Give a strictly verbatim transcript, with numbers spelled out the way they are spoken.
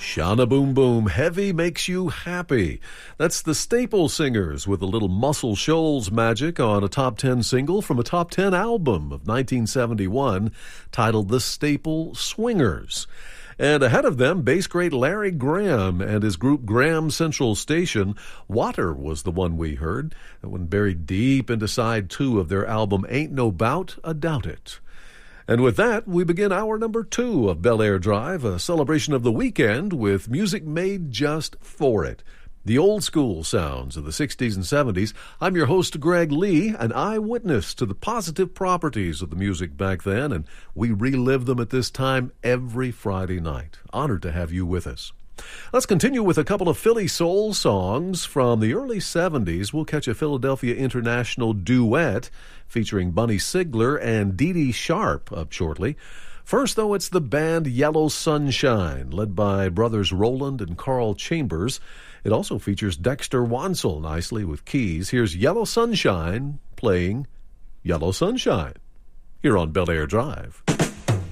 Shana Boom Boom, Heavy Makes You Happy. That's the Staple Singers with a little Muscle Shoals magic on a top ten single from a top ten album of nineteen seventy-one titled The Staple Swingers. And ahead of them, bass great Larry Graham and his group Graham Central Station. Water was the one we heard, that one buried deep into side two of their album Ain't No Bout A Doubt It. And with that, we begin hour number two of Bel Air Drive, a celebration of the weekend with music made just for it. The old school sounds of the sixties and seventies. I'm your host, Greg Lee, an eyewitness to the positive properties of the music back then, and we relive them at this time every Friday night. Honored to have you with us. Let's continue with a couple of Philly soul songs from the early seventies. We'll catch a Philadelphia International duet featuring Bunny Sigler and Dee Dee Sharp up shortly. First, though, it's the band Yellow Sunshine, led by brothers Roland and Carl Chambers. It also features Dexter Wansel nicely with keys. Here's Yellow Sunshine playing Yellow Sunshine here on Bel Air Drive.